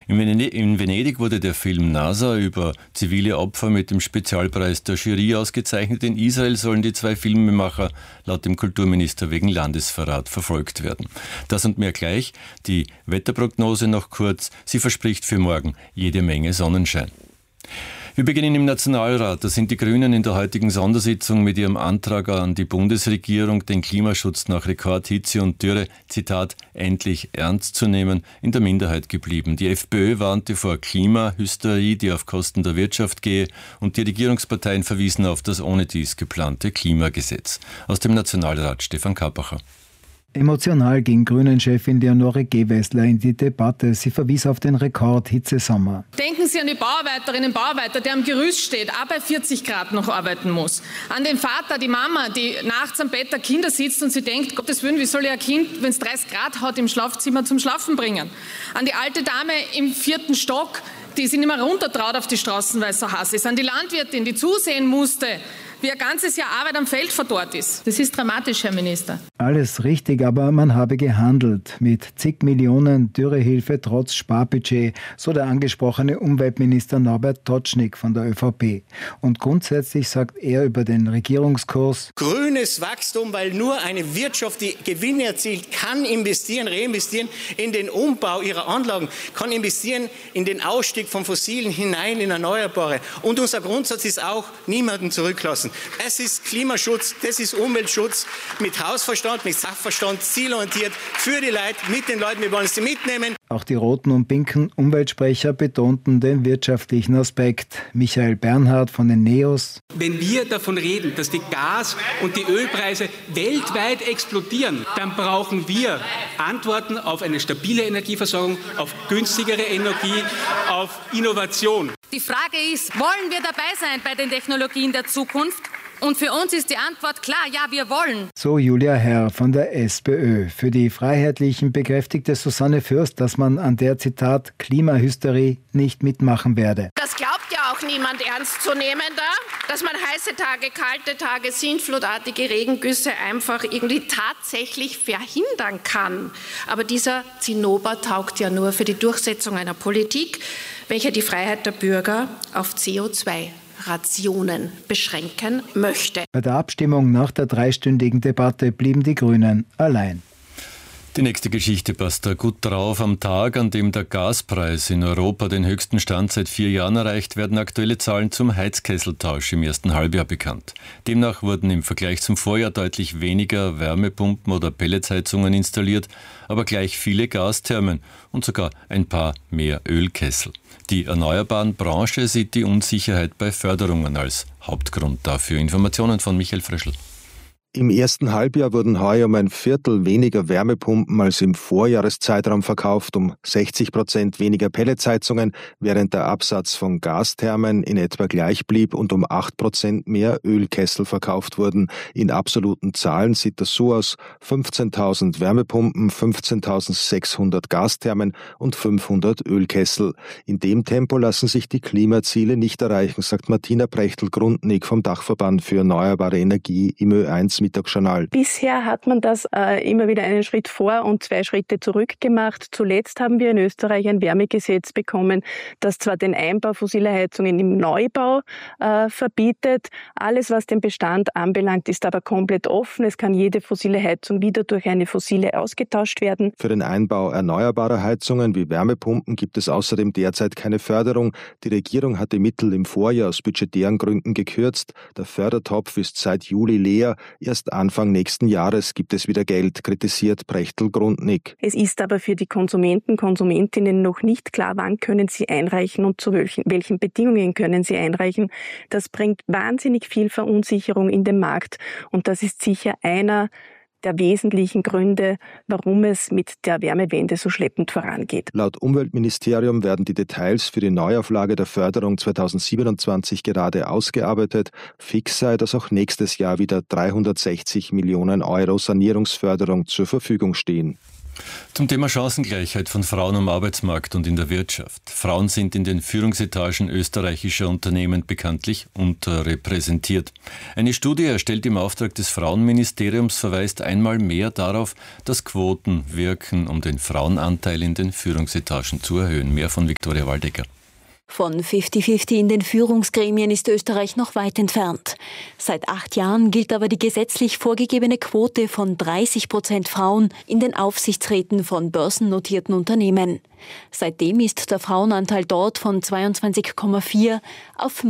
In Venedig wurde der Film NASA über zivile Opfer mit dem Spezialpreis der Jury ausgezeichnet. In Israel sollen die 2 Filmemacher laut dem Kulturminister wegen Landesverrat verfolgt werden. Das und mehr gleich. Die Wetterprognose noch kurz. Sie verspricht für morgen jede Menge Sonnenschein. Wir beginnen im Nationalrat. Da sind die Grünen in der heutigen Sondersitzung mit ihrem Antrag an die Bundesregierung, den Klimaschutz nach Rekordhitze und Dürre, Zitat, endlich ernst zu nehmen, in der Minderheit geblieben. Die FPÖ warnte vor Klimahysterie, die auf Kosten der Wirtschaft gehe, und die Regierungsparteien verwiesen auf das ohnedies geplante Klimagesetz. Aus dem Nationalrat Stefan Kappacher. Emotional ging Grünen-Chefin Leonore Gewessler in die Debatte. Sie verwies auf den Rekord-Hitzesommer. Denken Sie an die Bauarbeiterinnen und Bauarbeiter, der am Gerüst steht, auch bei 40 Grad noch arbeiten muss. An den Vater, die Mama, die nachts am Bett der Kinder sitzt und sie denkt, Gottes Willen, wie soll ich ein Kind, wenn es 30 Grad hat, im Schlafzimmer zum Schlafen bringen? An die alte Dame im 4. Stock, die sich nicht mehr runtertraut auf die Straßen, weil es so heiß ist. An die Landwirtin, die zusehen musste, wie ein ganzes Jahr Arbeit am Feld verdorrt ist. Das ist dramatisch, Herr Minister. Alles richtig, aber man habe gehandelt. Mit zig Millionen Dürrehilfe trotz Sparbudget, so der angesprochene Umweltminister Norbert Totschnig von der ÖVP. Und grundsätzlich sagt er über den Regierungskurs: Grünes Wachstum, weil nur eine Wirtschaft, die Gewinne erzielt, kann investieren, reinvestieren in den Umbau ihrer Anlagen, kann investieren in den Ausstieg von Fossilen hinein in Erneuerbare. Und unser Grundsatz ist auch, niemanden zurücklassen. Das ist Klimaschutz, das ist Umweltschutz mit Hausverstand, mit Sachverstand, zielorientiert für die Leute, mit den Leuten, wir wollen sie mitnehmen. Auch die roten und pinken Umweltsprecher betonten den wirtschaftlichen Aspekt. Michael Bernhard von den NEOS. Wenn wir davon reden, dass die Gas- und die Ölpreise weltweit explodieren, dann brauchen wir Antworten auf eine stabile Energieversorgung, auf günstigere Energie, auf Innovation. Die Frage ist, wollen wir dabei sein bei den Technologien der Zukunft? Und für uns ist die Antwort klar, ja, wir wollen. So Julia Herr von der SPÖ. Für die Freiheitlichen bekräftigte Susanne Fürst, dass man an der, Zitat, Klimahysterie nicht mitmachen werde. Das glaubt ja auch niemand ernst zu nehmen da, dass man heiße Tage, kalte Tage, sintflutartige Regengüsse einfach irgendwie tatsächlich verhindern kann. Aber dieser Zinnober taugt ja nur für die Durchsetzung einer Politik, welche die Freiheit der Bürger auf CO2-Rationen beschränken möchte. Bei der Abstimmung nach der 3-stündigen Debatte blieben die Grünen allein. Die nächste Geschichte passt da gut drauf. Am Tag, an dem der Gaspreis in Europa den höchsten Stand seit 4 Jahren erreicht, werden aktuelle Zahlen zum Heizkesseltausch im ersten Halbjahr bekannt. Demnach wurden im Vergleich zum Vorjahr deutlich weniger Wärmepumpen oder Pelletsheizungen installiert, aber gleich viele Gasthermen und sogar ein paar mehr Ölkessel. Die erneuerbaren Branche sieht die Unsicherheit bei Förderungen als Hauptgrund dafür. Informationen von Michael Frischl. Im ersten Halbjahr wurden heuer um 1/4 weniger Wärmepumpen als im Vorjahreszeitraum verkauft, um 60% weniger Pelletsheizungen, während der Absatz von Gasthermen in etwa gleich blieb und um 8% mehr Ölkessel verkauft wurden. In absoluten Zahlen sieht das so aus: 15.000 Wärmepumpen, 15.600 Gasthermen und 500 Ölkessel. In dem Tempo lassen sich die Klimaziele nicht erreichen, sagt Martina Prechtl-Grundnig vom Dachverband für erneuerbare Energie im Ö1 Mittagsjournal. Bisher hat man das immer wieder einen Schritt vor und 2 Schritte zurück gemacht. Zuletzt haben wir in Österreich ein Wärmegesetz bekommen, das zwar den Einbau fossiler Heizungen im Neubau verbietet. Alles, was den Bestand anbelangt, ist aber komplett offen. Es kann jede fossile Heizung wieder durch eine fossile ausgetauscht werden. Für den Einbau erneuerbarer Heizungen wie Wärmepumpen gibt es außerdem derzeit keine Förderung. Die Regierung hat die Mittel im Vorjahr aus budgetären Gründen gekürzt. Der Fördertopf ist seit Juli leer. Erst Anfang nächsten Jahres gibt es wieder Geld, kritisiert Prechtl-Grundnig. Es ist aber für die Konsumenten, Konsumentinnen noch nicht klar, wann können sie einreichen und zu welchen Bedingungen können sie einreichen. Das bringt wahnsinnig viel Verunsicherung in den Markt und das ist sicher einer der wesentlichen Gründe, warum es mit der Wärmewende so schleppend vorangeht. Laut Umweltministerium werden die Details für die Neuauflage der Förderung 2027 gerade ausgearbeitet. Fix sei, dass auch nächstes Jahr wieder 360 Millionen Euro Sanierungsförderung zur Verfügung stehen. Zum Thema Chancengleichheit von Frauen am Arbeitsmarkt und in der Wirtschaft. Frauen sind in den Führungsetagen österreichischer Unternehmen bekanntlich unterrepräsentiert. Eine Studie, erstellt im Auftrag des Frauenministeriums, verweist einmal mehr darauf, dass Quoten wirken, um den Frauenanteil in den Führungsetagen zu erhöhen. Mehr von Viktoria Waldecker. Von 50-50 in den Führungsgremien ist Österreich noch weit entfernt. Seit 8 Jahren gilt aber die gesetzlich vorgegebene Quote von 30% Frauen in den Aufsichtsräten von börsennotierten Unternehmen. Seitdem ist der Frauenanteil dort von 22,4 auf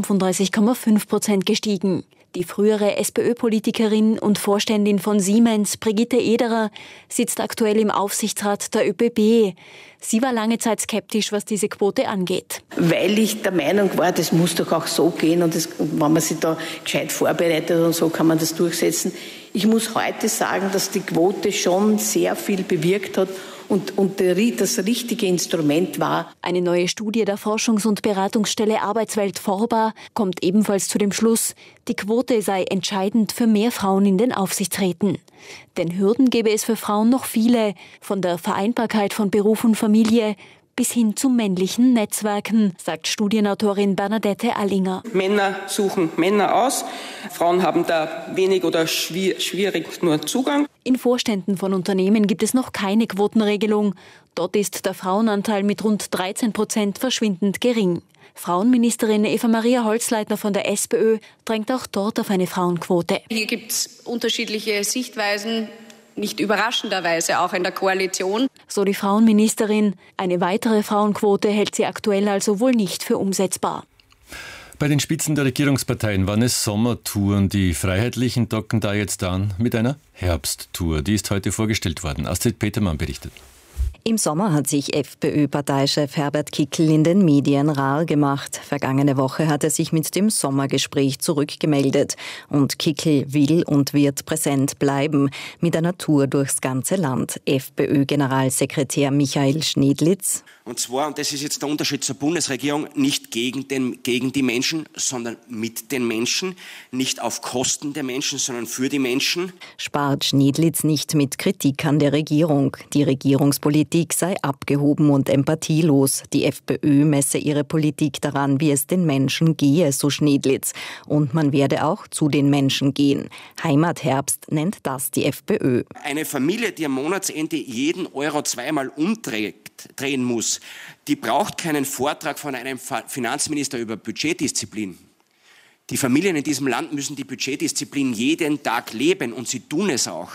35,5% gestiegen. Die frühere SPÖ-Politikerin und Vorständin von Siemens, Brigitte Ederer, sitzt aktuell im Aufsichtsrat der ÖBB. Sie war lange Zeit skeptisch, was diese Quote angeht. Weil ich der Meinung war, das muss doch auch so gehen und wenn man sich da gescheit vorbereitet und so kann man das durchsetzen. Ich muss heute sagen, dass die Quote schon sehr viel bewirkt hat und das richtige Instrument war. Eine neue Studie der Forschungs- und Beratungsstelle Arbeitswelt Forba kommt ebenfalls zu dem Schluss, die Quote sei entscheidend für mehr Frauen in den Aufsichtsräten. Denn Hürden gäbe es für Frauen noch viele, von der Vereinbarkeit von Beruf und Familie bis hin zu männlichen Netzwerken, sagt Studienautorin Bernadette Allinger. Männer suchen Männer aus. Frauen haben da wenig oder schwierig nur Zugang. In Vorständen von Unternehmen gibt es noch keine Quotenregelung. Dort ist der Frauenanteil mit rund 13% verschwindend gering. Frauenministerin Eva-Maria Holzleitner von der SPÖ drängt auch dort auf eine Frauenquote. Hier gibt es unterschiedliche Sichtweisen, nicht überraschenderweise auch in der Koalition. So die Frauenministerin. Eine weitere Frauenquote hält sie aktuell also wohl nicht für umsetzbar. Bei den Spitzen der Regierungsparteien waren es Sommertouren. Die Freiheitlichen docken da jetzt an mit einer Herbsttour. Die ist heute vorgestellt worden. Astrid Petermann berichtet. Im Sommer hat sich FPÖ-Parteichef Herbert Kickl in den Medien rar gemacht. Vergangene Woche hat er sich mit dem Sommergespräch zurückgemeldet. Und Kickl will und wird präsent bleiben mit einer Tour durchs ganze Land. FPÖ-Generalsekretär Michael Schnedlitz. Und zwar, und das ist jetzt der Unterschied zur Bundesregierung, nicht gegen die Menschen, sondern mit den Menschen. Nicht auf Kosten der Menschen, sondern für die Menschen. Spart Schnedlitz nicht mit Kritik an der Regierung. Die Regierungspolitik sei abgehoben und empathielos. Die FPÖ messe ihre Politik daran, wie es den Menschen gehe, so Schnedlitz. Und man werde auch zu den Menschen gehen. Heimatherbst nennt das die FPÖ. Eine Familie, die am Monatsende jeden Euro zweimal drehen muss, die braucht keinen Vortrag von einem Finanzminister über Budgetdisziplin. Die Familien in diesem Land müssen die Budgetdisziplin jeden Tag leben und sie tun es auch.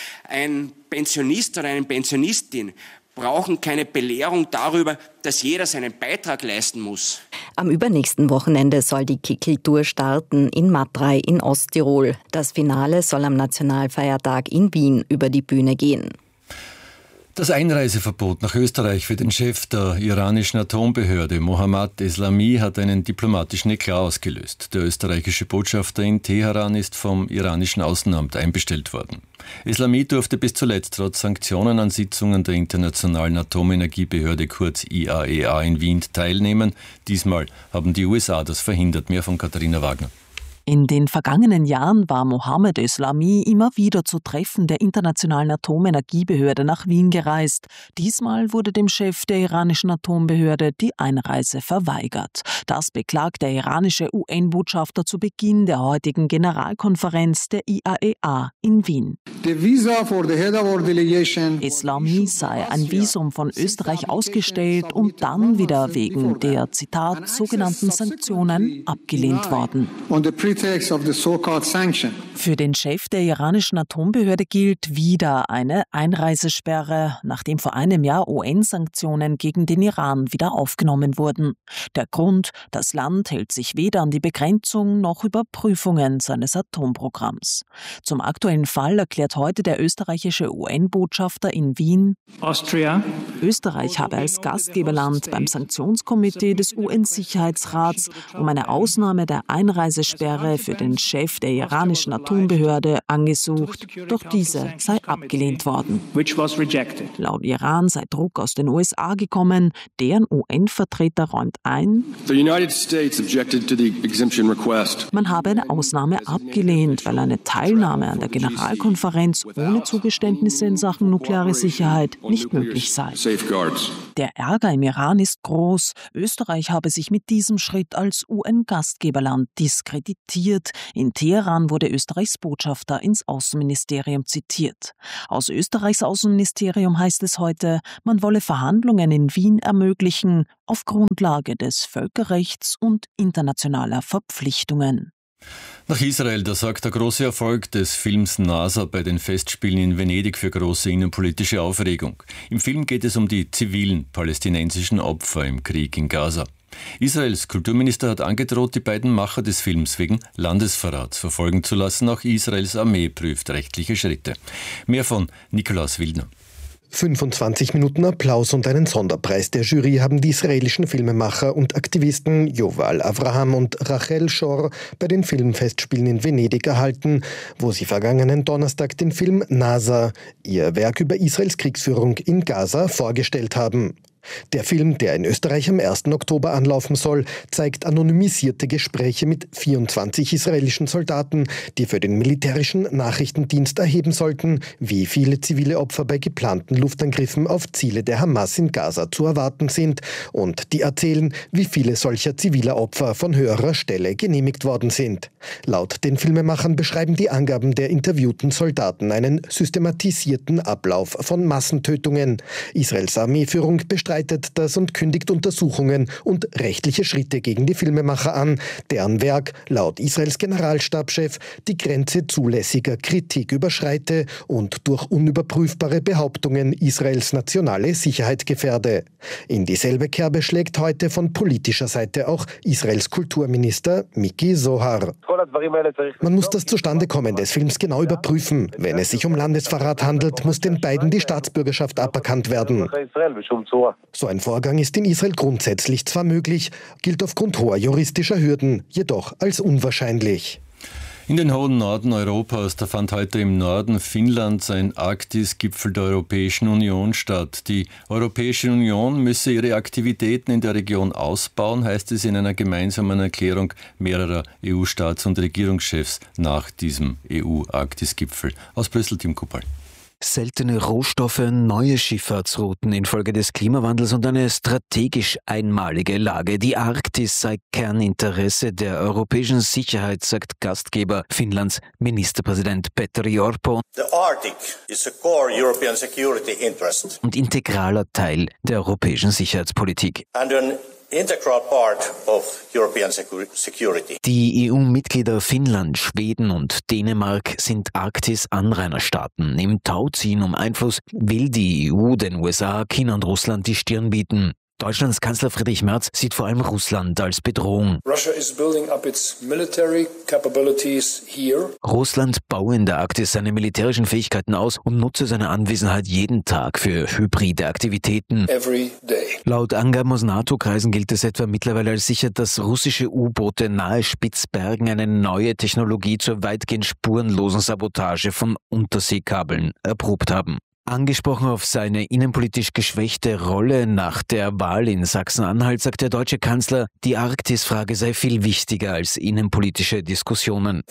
Ein Pensionist oder eine Pensionistin brauchen keine Belehrung darüber, dass jeder seinen Beitrag leisten muss. Am übernächsten Wochenende soll die Kickl-Tour starten in Matrei in Osttirol. Das Finale soll am Nationalfeiertag in Wien über die Bühne gehen. Das Einreiseverbot nach Österreich für den Chef der iranischen Atombehörde, Mohammad Eslami, hat einen diplomatischen Eklat ausgelöst. Der österreichische Botschafter in Teheran ist vom iranischen Außenamt einbestellt worden. Eslami durfte bis zuletzt trotz Sanktionen an Sitzungen der Internationalen Atomenergiebehörde, kurz IAEA, in Wien teilnehmen. Diesmal haben die USA das verhindert. Mehr von Katharina Wagner. In den vergangenen Jahren war Mohammad Eslami immer wieder zu Treffen der Internationalen Atomenergiebehörde nach Wien gereist. Diesmal wurde dem Chef der iranischen Atombehörde die Einreise verweigert. Das beklagt der iranische UN-Botschafter zu Beginn der heutigen Generalkonferenz der IAEA in Wien. Eslami sei ein Visum von Österreich ausgestellt und dann wieder wegen der, Zitat, sogenannten Sanktionen abgelehnt worden. Für den Chef der iranischen Atombehörde gilt wieder eine Einreisesperre, nachdem vor einem Jahr UN-Sanktionen gegen den Iran wieder aufgenommen wurden. Der Grund: Das Land hält sich weder an die Begrenzung noch Überprüfungen seines Atomprogramms. Zum aktuellen Fall erklärt heute der österreichische UN-Botschafter in Wien: Österreich habe als Gastgeberland beim Sanktionskomitee des UN-Sicherheitsrats um eine Ausnahme der Einreisesperre wäre für den Chef der iranischen Atombehörde angesucht, doch diese sei abgelehnt worden. Laut Iran sei Druck aus den USA gekommen, deren UN-Vertreter räumt ein, man habe eine Ausnahme abgelehnt, weil eine Teilnahme an der Generalkonferenz ohne Zugeständnisse in Sachen nukleare Sicherheit nicht möglich sei. Der Ärger im Iran ist groß. Österreich habe sich mit diesem Schritt als UN-Gastgeberland diskreditiert. In Teheran wurde Österreichs Botschafter ins Außenministerium zitiert. Aus Österreichs Außenministerium heißt es heute, man wolle Verhandlungen in Wien ermöglichen, auf Grundlage des Völkerrechts und internationaler Verpflichtungen. Nach Israel, da sorgt der große Erfolg des Films NASA bei den Festspielen in Venedig für große innenpolitische Aufregung. Im Film geht es um die zivilen palästinensischen Opfer im Krieg in Gaza. Israels Kulturminister hat angedroht, die beiden Macher des Films wegen Landesverrats verfolgen zu lassen. Auch Israels Armee prüft rechtliche Schritte. Mehr von Nikolaus Wildner. 25 Minuten Applaus und einen Sonderpreis der Jury haben die israelischen Filmemacher und Aktivisten Yoval Avraham und Rachel Shor bei den Filmfestspielen in Venedig erhalten, wo sie vergangenen Donnerstag den Film NASA, ihr Werk über Israels Kriegsführung in Gaza, vorgestellt haben. Der Film, der in Österreich am 1. Oktober anlaufen soll, zeigt anonymisierte Gespräche mit 24 israelischen Soldaten, die für den militärischen Nachrichtendienst erheben sollten, wie viele zivile Opfer bei geplanten Luftangriffen auf Ziele der Hamas in Gaza zu erwarten sind, und die erzählen, wie viele solcher ziviler Opfer von höherer Stelle genehmigt worden sind. Laut den Filmemachern beschreiben die Angaben der interviewten Soldaten einen systematisierten Ablauf von Massentötungen. Israels Armeeführung bestreitet das und kündigt Untersuchungen und rechtliche Schritte gegen die Filmemacher an, deren Werk laut Israels Generalstabschef die Grenze zulässiger Kritik überschreite und durch unüberprüfbare Behauptungen Israels nationale Sicherheit gefährde. In dieselbe Kerbe schlägt heute von politischer Seite auch Israels Kulturminister Miki Zohar. Man muss das Zustandekommen des Films genau überprüfen. Wenn es sich um Landesverrat handelt, muss den beiden die Staatsbürgerschaft aberkannt werden. So ein Vorgang ist in Israel grundsätzlich zwar möglich, gilt aufgrund hoher juristischer Hürden jedoch als unwahrscheinlich. In den hohen Norden Europas, da fand heute im Norden Finnlands ein Arktis-Gipfel der Europäischen Union statt. Die Europäische Union müsse ihre Aktivitäten in der Region ausbauen, heißt es in einer gemeinsamen Erklärung mehrerer EU-Staats- und Regierungschefs nach diesem EU-Arktis-Gipfel. Aus Brüssel, Tim Kuppel. Seltene Rohstoffe, neue Schifffahrtsrouten infolge des Klimawandels und eine strategisch einmalige Lage. Die Arktis sei Kerninteresse der europäischen Sicherheit, sagt Gastgeber Finnlands Ministerpräsident Petteri Orpo. The Arctic is a core European security interest. Und integraler Teil der europäischen Sicherheitspolitik. And an integral part of European security. Die EU-Mitglieder Finnland, Schweden und Dänemark sind Arktis-Anrainerstaaten. Im Tauziehen um Einfluss will die EU den USA, China und Russland die Stirn bieten. Deutschlands Kanzler Friedrich Merz sieht vor allem Russland als Bedrohung. Russland baue in der Arktis seine militärischen Fähigkeiten aus und nutze seine Anwesenheit jeden Tag für hybride Aktivitäten. Laut Angaben aus NATO-Kreisen gilt es etwa mittlerweile als sicher, dass russische U-Boote nahe Spitzbergen eine neue Technologie zur weitgehend spurenlosen Sabotage von Unterseekabeln erprobt haben. Angesprochen auf seine innenpolitisch geschwächte Rolle nach der Wahl in Sachsen-Anhalt, sagt der deutsche Kanzler, die Arktisfrage sei viel wichtiger als innenpolitische Diskussionen.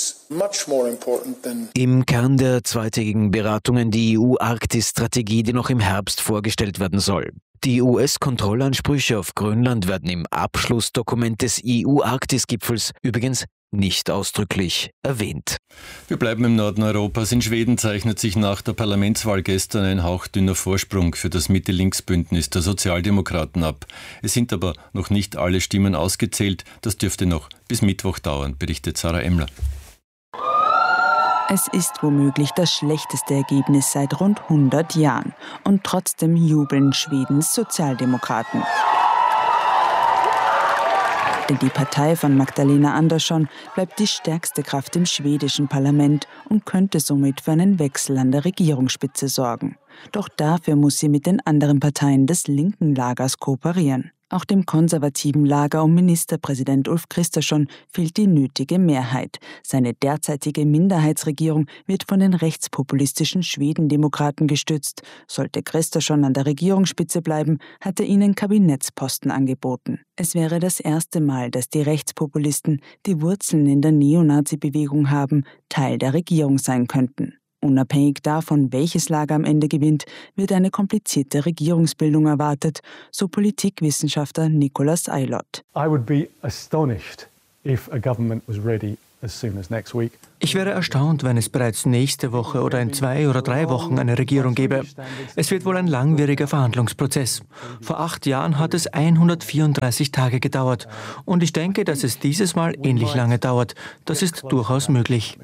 Im Kern der zweitägigen Beratungen die EU-Arktis-Strategie, die noch im Herbst vorgestellt werden soll. Die US-Kontrollansprüche auf Grönland werden im Abschlussdokument des EU-Arktis-Gipfels übrigens nicht ausdrücklich erwähnt. Wir bleiben im Norden Europas. In Schweden zeichnet sich nach der Parlamentswahl gestern ein hauchdünner Vorsprung für das Mitte-Links-Bündnis der Sozialdemokraten ab. Es sind aber noch nicht alle Stimmen ausgezählt. Das dürfte noch bis Mittwoch dauern, berichtet Sarah Emmler. Es ist womöglich das schlechteste Ergebnis seit rund 100 Jahren. Und trotzdem jubeln Schwedens Sozialdemokraten. Denn die Partei von Magdalena Andersson bleibt die stärkste Kraft im schwedischen Parlament und könnte somit für einen Wechsel an der Regierungsspitze sorgen. Doch dafür muss sie mit den anderen Parteien des linken Lagers kooperieren. Auch dem konservativen Lager um Ministerpräsident Ulf Kristersson fehlt die nötige Mehrheit. Seine derzeitige Minderheitsregierung wird von den rechtspopulistischen Schwedendemokraten gestützt. Sollte Kristersson an der Regierungsspitze bleiben, hat er ihnen Kabinettsposten angeboten. Es wäre das erste Mal, dass die Rechtspopulisten, die Wurzeln in der Neonazi-Bewegung haben, Teil der Regierung sein könnten. Unabhängig davon, welches Lager am Ende gewinnt, wird eine komplizierte Regierungsbildung erwartet, so Politikwissenschaftler Nicholas Eilert. I would be astonished if a government was ready as soon as next week. Ich wäre erstaunt, wenn es bereits nächste Woche oder in 2 oder 3 Wochen eine Regierung gäbe. Es wird wohl ein langwieriger Verhandlungsprozess. Vor 8 Jahren hat es 134 Tage gedauert. Und ich denke, dass es dieses Mal ähnlich lange dauert. Das ist durchaus möglich.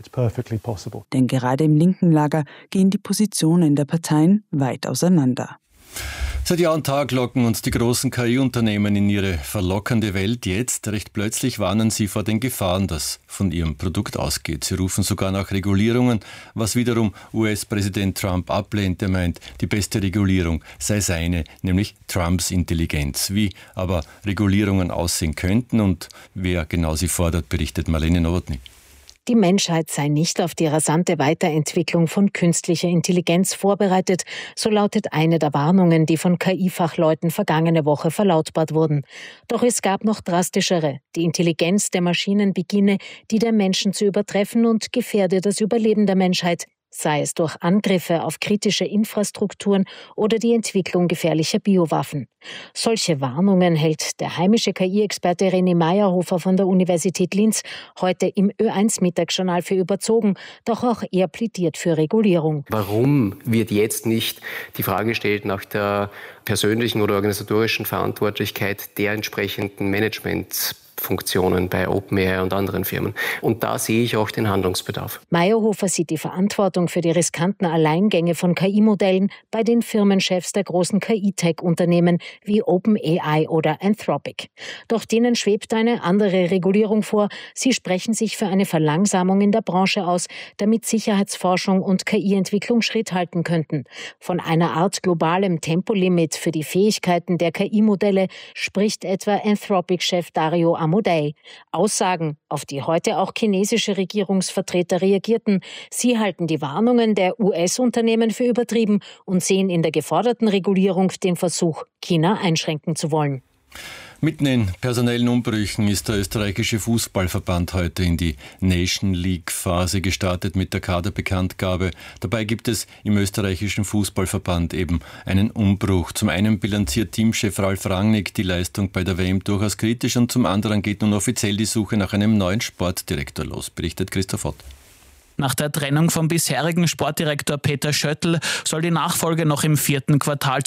Denn gerade im linken Lager gehen die Positionen der Parteien weit auseinander. Seit Jahr und Tag locken uns die großen KI-Unternehmen in ihre verlockende Welt. Jetzt, recht plötzlich, warnen sie vor den Gefahren, das von ihrem Produkt ausgeht. Sie rufen sogar nach Regulierungen, was wiederum US-Präsident Trump ablehnt. Er meint, die beste Regulierung sei seine, nämlich Trumps Intelligenz. Wie aber Regulierungen aussehen könnten und wer genau sie fordert, berichtet Marlene Nowotny. Die Menschheit sei nicht auf die rasante Weiterentwicklung von künstlicher Intelligenz vorbereitet, so lautet eine der Warnungen, die von KI-Fachleuten vergangene Woche verlautbart wurden. Doch es gab noch drastischere. Die Intelligenz der Maschinen beginne, die der Menschen zu übertreffen und gefährde das Überleben der Menschheit, sei es durch Angriffe auf kritische Infrastrukturen oder die Entwicklung gefährlicher Biowaffen. Solche Warnungen hält der heimische KI-Experte René Meyerhofer von der Universität Linz heute im Ö1-Mittagsjournal für überzogen, doch auch er plädiert für Regulierung. Warum wird jetzt nicht die Frage gestellt nach der persönlichen oder organisatorischen Verantwortlichkeit der entsprechenden Managementfunktionen bei OpenAI und anderen Firmen? Und da sehe ich auch den Handlungsbedarf. Meyerhofer sieht die Verantwortung für die riskanten Alleingänge von KI-Modellen bei den Firmenchefs der großen KI-Tech-Unternehmen wie OpenAI oder Anthropic. Doch denen schwebt eine andere Regulierung vor. Sie sprechen sich für eine Verlangsamung in der Branche aus, damit Sicherheitsforschung und KI-Entwicklung Schritt halten könnten. Von einer Art globalem Tempolimit für die Fähigkeiten der KI-Modelle spricht etwa Anthropic-Chef Dario Amodei. Aussagen, auf die heute auch chinesische Regierungsvertreter reagierten. Sie halten die Warnungen der US-Unternehmen für übertrieben und sehen in der geforderten Regulierung den Versuch, China einschränken zu wollen. Mitten in personellen Umbrüchen ist der österreichische Fußballverband heute in die Nation League-Phase gestartet mit der Kaderbekanntgabe. Dabei gibt es im österreichischen Fußballverband eben einen Umbruch. Zum einen bilanziert Teamchef Ralf Rangnick die Leistung bei der WM durchaus kritisch und zum anderen geht nun offiziell die Suche nach einem neuen Sportdirektor los, berichtet Christoph Ott. Nach der Trennung vom bisherigen Sportdirektor Peter Schöttl soll die Nachfolge noch im 4. Quartal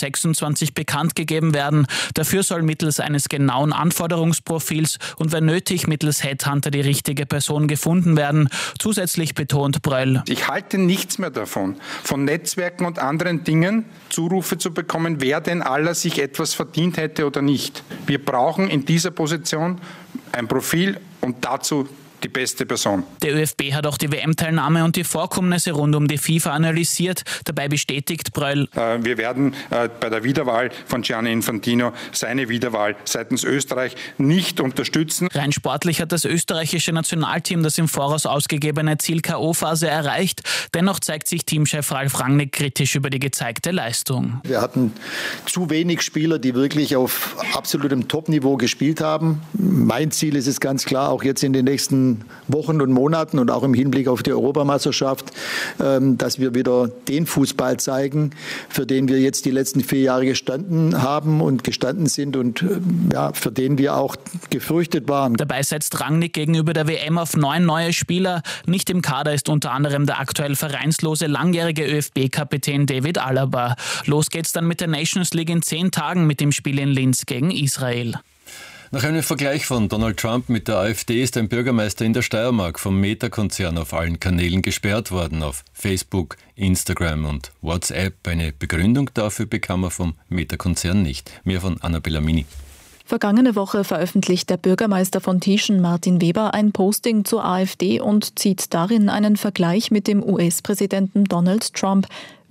2026 bekannt gegeben werden. Dafür soll mittels eines genauen Anforderungsprofils und wenn nötig mittels Headhunter die richtige Person gefunden werden. Zusätzlich betont Bröll: Ich halte nichts mehr davon, von Netzwerken und anderen Dingen Zurufe zu bekommen, wer denn aller sich etwas verdient hätte oder nicht. Wir brauchen in dieser Position ein Profil und dazu die beste Person. Der ÖFB hat auch die WM-Teilnahme und die Vorkommnisse rund um die FIFA analysiert. Dabei bestätigt Bröll: Wir werden bei der Wiederwahl von Gianni Infantino seine Wiederwahl seitens Österreich nicht unterstützen. Rein sportlich hat das österreichische Nationalteam das im Voraus ausgegebene Ziel K.O.-Phase erreicht. Dennoch zeigt sich Teamchef Ralf Rangnick kritisch über die gezeigte Leistung. Wir hatten zu wenig Spieler, die wirklich auf absolutem Top-Niveau gespielt haben. Mein Ziel ist es ganz klar, auch jetzt in den nächsten Wochen und Monaten und auch im Hinblick auf die Europameisterschaft, dass wir wieder den Fußball zeigen, für den wir jetzt die letzten 4 Jahre gestanden haben und gestanden sind und für den wir auch gefürchtet waren. Dabei setzt Rangnick gegenüber der WM auf 9 neue Spieler. Nicht im Kader ist unter anderem der aktuell vereinslose langjährige ÖFB-Kapitän David Alaba. Los geht's dann mit der Nations League in 10 Tagen mit dem Spiel in Linz gegen Israel. Nach einem Vergleich von Donald Trump mit der AfD ist ein Bürgermeister in der Steiermark vom Meta-Konzern auf allen Kanälen gesperrt worden, auf Facebook, Instagram und WhatsApp. Eine Begründung dafür bekam er vom Meta-Konzern nicht. Mehr von Annabella Mini. Vergangene Woche veröffentlicht der Bürgermeister von Tieschen, Martin Weber, ein Posting zur AfD und zieht darin einen Vergleich mit dem US-Präsidenten Donald Trump.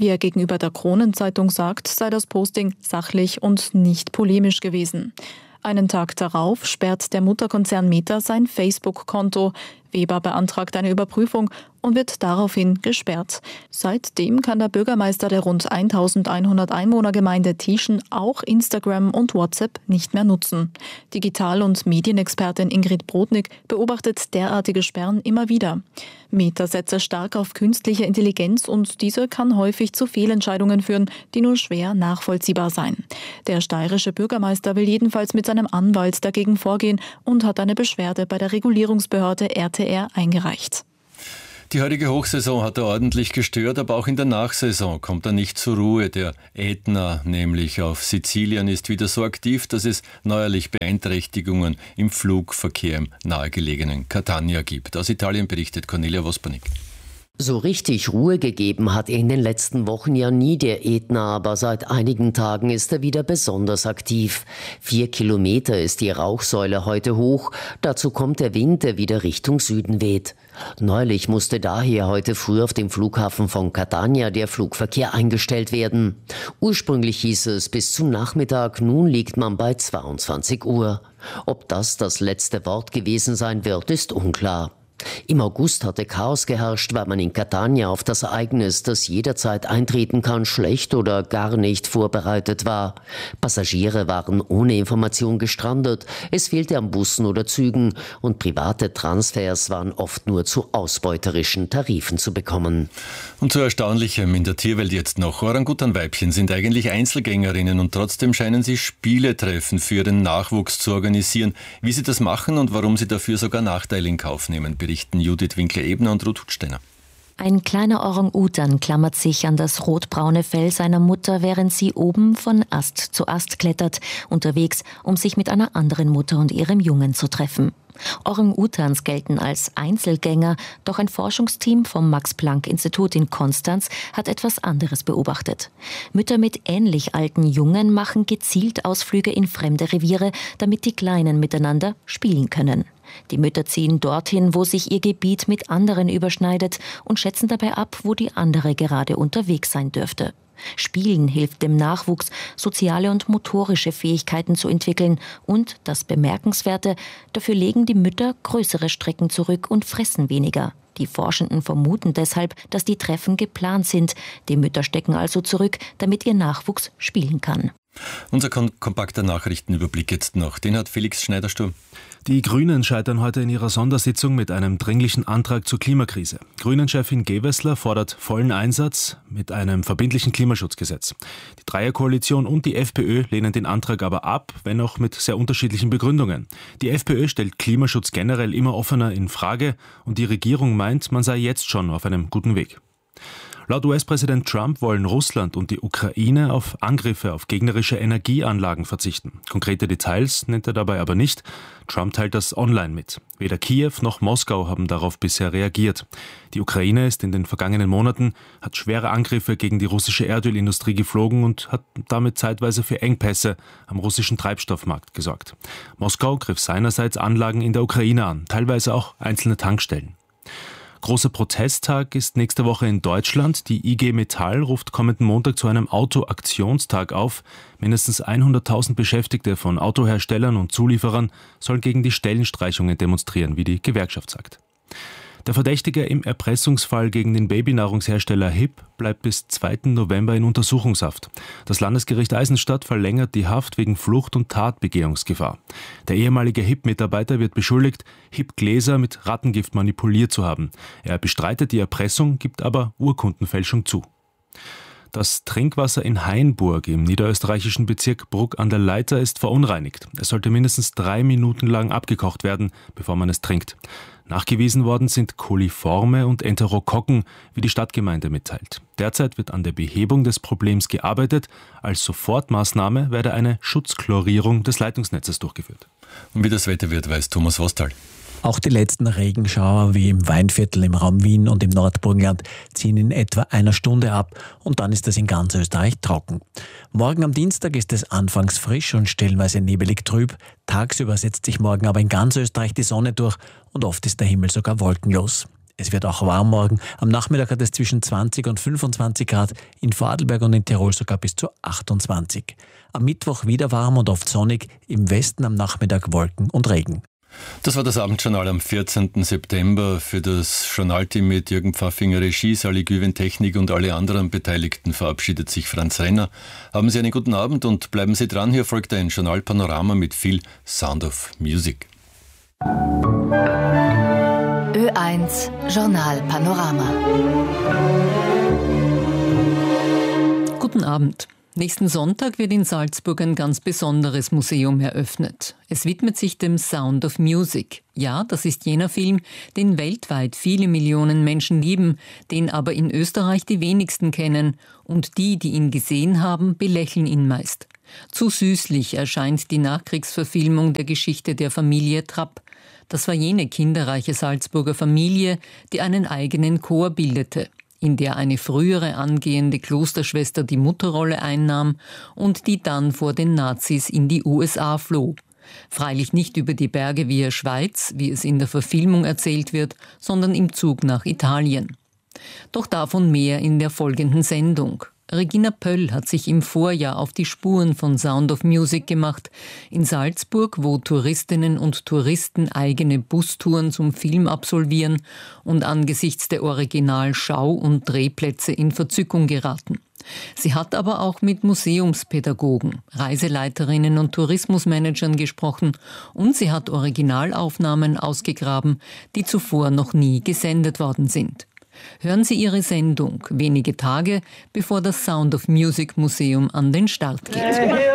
Wie er gegenüber der Kronenzeitung sagt, sei das Posting sachlich und nicht polemisch gewesen. Einen Tag darauf sperrt der Mutterkonzern Meta sein Facebook-Konto. Weber beantragt eine Überprüfung und wird daraufhin gesperrt. Seitdem kann der Bürgermeister der rund 1100 Einwohnergemeinde Tieschen auch Instagram und WhatsApp nicht mehr nutzen. Digital- und Medienexpertin Ingrid Brodnik beobachtet derartige Sperren immer wieder. Meta setze stark auf künstliche Intelligenz und diese kann häufig zu Fehlentscheidungen führen, die nur schwer nachvollziehbar seien. Der steirische Bürgermeister will jedenfalls mit seinem Anwalt dagegen vorgehen und hat eine Beschwerde bei der Regulierungsbehörde RTR eingereicht. Die heutige Hochsaison hat er ordentlich gestört, aber auch in der Nachsaison kommt er nicht zur Ruhe. Der Ätna, nämlich auf Sizilien, ist wieder so aktiv, dass es neuerlich Beeinträchtigungen im Flugverkehr im nahegelegenen Catania gibt. Aus Italien berichtet Cornelia Vospanik. So richtig Ruhe gegeben hat in den letzten Wochen ja nie der Ätna, aber seit einigen Tagen ist er wieder besonders aktiv. 4 Kilometer ist die Rauchsäule heute hoch, dazu kommt der Wind, der wieder Richtung Süden weht. Neulich musste daher heute früh auf dem Flughafen von Catania der Flugverkehr eingestellt werden. Ursprünglich hieß es bis zum Nachmittag, nun liegt man bei 22 Uhr. Ob das letzte Wort gewesen sein wird, ist unklar. Im August hatte Chaos geherrscht, weil man in Catania auf das Ereignis, das jederzeit eintreten kann, schlecht oder gar nicht vorbereitet war. Passagiere waren ohne Information gestrandet, es fehlte an Bussen oder Zügen und private Transfers waren oft nur zu ausbeuterischen Tarifen zu bekommen. Und so Erstaunlichem in der Tierwelt jetzt noch. Orangutanweibchen sind eigentlich Einzelgängerinnen und trotzdem scheinen sie Spieletreffen für ihren Nachwuchs zu organisieren. Wie sie das machen und warum sie dafür sogar Nachteile in Kauf nehmen, berichten Judith Winkler-Ebner und Ruth Hutsteiner. Ein kleiner Orang-Utan klammert sich an das rotbraune Fell seiner Mutter, während sie oben von Ast zu Ast klettert, unterwegs, um sich mit einer anderen Mutter und ihrem Jungen zu treffen. Orang-Utans gelten als Einzelgänger, doch ein Forschungsteam vom Max-Planck-Institut in Konstanz hat etwas anderes beobachtet. Mütter mit ähnlich alten Jungen machen gezielt Ausflüge in fremde Reviere, damit die Kleinen miteinander spielen können. Die Mütter ziehen dorthin, wo sich ihr Gebiet mit anderen überschneidet und schätzen dabei ab, wo die andere gerade unterwegs sein dürfte. Spielen hilft dem Nachwuchs, soziale und motorische Fähigkeiten zu entwickeln und, das Bemerkenswerte, dafür legen die Mütter größere Strecken zurück und fressen weniger. Die Forschenden vermuten deshalb, dass die Treffen geplant sind. Die Mütter stecken also zurück, damit ihr Nachwuchs spielen kann. Unser kompakter Nachrichtenüberblick jetzt noch, den hat Felix Schneider-Sturm. Die Grünen scheitern heute in ihrer Sondersitzung mit einem dringlichen Antrag zur Klimakrise. Grünen-Chefin Gewessler fordert vollen Einsatz mit einem verbindlichen Klimaschutzgesetz. Die Dreierkoalition und die FPÖ lehnen den Antrag aber ab, wenn auch mit sehr unterschiedlichen Begründungen. Die FPÖ stellt Klimaschutz generell immer offener in Frage und die Regierung meint, man sei jetzt schon auf einem guten Weg. Laut US-Präsident Trump wollen Russland und die Ukraine auf Angriffe auf gegnerische Energieanlagen verzichten. Konkrete Details nennt er dabei aber nicht. Trump teilt das online mit. Weder Kiew noch Moskau haben darauf bisher reagiert. Die Ukraine ist in den vergangenen Monaten, hat schwere Angriffe gegen die russische Erdölindustrie geflogen und hat damit zeitweise für Engpässe am russischen Treibstoffmarkt gesorgt. Moskau griff seinerseits Anlagen in der Ukraine an, teilweise auch einzelne Tankstellen. Großer Protesttag ist nächste Woche in Deutschland. Die IG Metall ruft kommenden Montag zu einem Autoaktionstag auf. Mindestens 100.000 Beschäftigte von Autoherstellern und Zulieferern sollen gegen die Stellenstreichungen demonstrieren, wie die Gewerkschaft sagt. Der Verdächtige im Erpressungsfall gegen den Babynahrungshersteller HiP bleibt bis 2. November in Untersuchungshaft. Das Landesgericht Eisenstadt verlängert die Haft wegen Flucht und Tatbegehungsgefahr. Der ehemalige HiP-Mitarbeiter wird beschuldigt, HiP-Gläser mit Rattengift manipuliert zu haben. Er bestreitet die Erpressung, gibt aber Urkundenfälschung zu. Das Trinkwasser in Hainburg im niederösterreichischen Bezirk Bruck an der Leitha ist verunreinigt. Es sollte mindestens 3 Minuten lang abgekocht werden, bevor man es trinkt. Nachgewiesen worden sind Koliforme und Enterokokken, wie die Stadtgemeinde mitteilt. Derzeit wird an der Behebung des Problems gearbeitet. Als Sofortmaßnahme werde eine Schutzchlorierung des Leitungsnetzes durchgeführt. Und wie das Wetter wird, weiß Thomas Vostal. Auch die letzten Regenschauer wie im Weinviertel im Raum Wien und im Nordburgenland ziehen in etwa einer Stunde ab und dann ist es in ganz Österreich trocken. Morgen am Dienstag ist es anfangs frisch und stellenweise nebelig trüb. Tagsüber setzt sich morgen aber in ganz Österreich die Sonne durch und oft ist der Himmel sogar wolkenlos. Es wird auch warm morgen. Am Nachmittag hat es zwischen 20 und 25 Grad, in Vorarlberg und in Tirol sogar bis zu 28. Am Mittwoch wieder warm und oft sonnig, im Westen am Nachmittag Wolken und Regen. Das war das Abendjournal am 14. September. Für das Journalteam mit Jürgen Pfaffinger Regie, Sally Güven Technik und alle anderen Beteiligten verabschiedet sich Franz Renner. Haben Sie einen guten Abend und bleiben Sie dran. Hier folgt ein Journalpanorama mit viel Sound of Music. Ö1 Journalpanorama. Guten Abend. Nächsten Sonntag wird in Salzburg ein ganz besonderes Museum eröffnet. Es widmet sich dem Sound of Music. Ja, das ist jener Film, den weltweit viele Millionen Menschen lieben, den aber in Österreich die wenigsten kennen. Und die ihn gesehen haben, belächeln ihn meist. Zu süßlich erscheint die Nachkriegsverfilmung der Geschichte der Familie Trapp. Das war jene kinderreiche Salzburger Familie, die einen eigenen Chor bildete, in der eine frühere angehende Klosterschwester die Mutterrolle einnahm und die dann vor den Nazis in die USA floh. Freilich nicht über die Berge via Schweiz, wie es in der Verfilmung erzählt wird, sondern im Zug nach Italien. Doch davon mehr in der folgenden Sendung. Regina Pöll hat sich im Vorjahr auf die Spuren von Sound of Music gemacht. In Salzburg, wo Touristinnen und Touristen eigene Bustouren zum Film absolvieren und angesichts der Original-Schau- und Drehplätze in Verzückung geraten. Sie hat aber auch mit Museumspädagogen, Reiseleiterinnen und Tourismusmanagern gesprochen und sie hat Originalaufnahmen ausgegraben, die zuvor noch nie gesendet worden sind. Hören Sie ihre Sendung wenige Tage, bevor das Sound of Music Museum an den Start geht.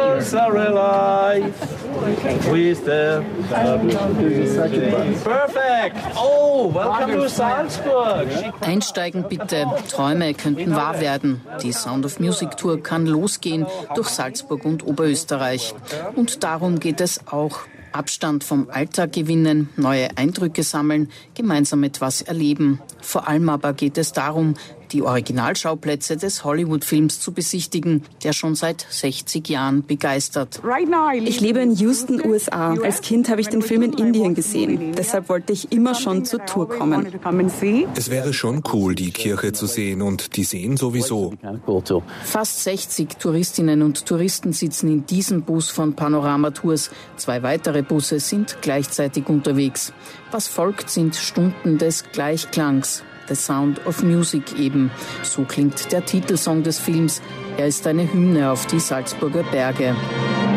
Oh, welcome to Salzburg. Einsteigen bitte. Träume könnten wahr werden. Die Sound of Music Tour kann losgehen durch Salzburg und Oberösterreich. Und darum geht es auch. Abstand vom Alltag gewinnen, neue Eindrücke sammeln, gemeinsam etwas erleben. Vor allem aber geht es darum, die Originalschauplätze des Hollywood-Films zu besichtigen, der schon seit 60 Jahren begeistert. Ich lebe in Houston, USA. Als Kind habe ich den Film in Indien gesehen. Deshalb wollte ich immer schon zur Tour kommen. Es wäre schon cool, die Kirche zu sehen und die Seen sowieso. Fast 60 Touristinnen und Touristen sitzen in diesem Bus von Panorama Tours. 2 weitere Busse sind gleichzeitig unterwegs. Was folgt, sind Stunden des Gleichklangs. The Sound of Music eben. So klingt der Titelsong des Films. Er ist eine Hymne auf die Salzburger Berge.